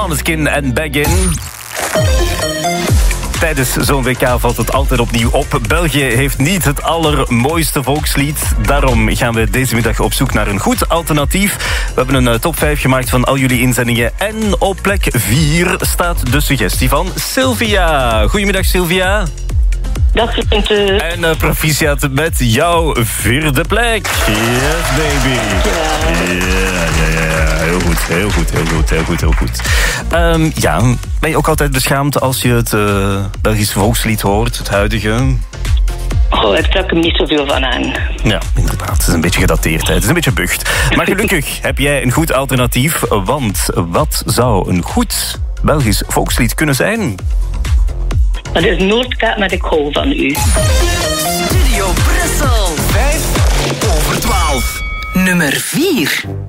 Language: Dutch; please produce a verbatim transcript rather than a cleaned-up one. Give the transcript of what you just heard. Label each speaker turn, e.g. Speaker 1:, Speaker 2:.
Speaker 1: Måneskin en Begin. Tijdens zo'n W K valt het altijd opnieuw op. België heeft niet het allermooiste volkslied. Daarom gaan we deze middag op zoek naar een goed alternatief. We hebben een top vijf gemaakt van al jullie inzendingen. En op plek vier staat de suggestie van Sylvia. Goedemiddag, Sylvia.
Speaker 2: Dag, Quinten.
Speaker 1: En uh, proficiat met jouw vierde plek. Yes, baby. Ja, ja, ja. Heel goed, heel goed, heel goed, heel goed, heel goed. Um, ja, ben je ook altijd beschaamd als je het uh, Belgische volkslied hoort, het huidige?
Speaker 2: Oh, ik trek hem niet zoveel van aan.
Speaker 1: Ja, inderdaad. Het is een beetje gedateerd. Hè. Het is een beetje bucht. Maar gelukkig heb jij een goed alternatief. Want wat zou een goed Belgisch volkslied kunnen zijn?
Speaker 2: Dat is Noordkaap met Ik hou van u.
Speaker 3: Studio Brussel. Vijf over twaalf. Nummer vier.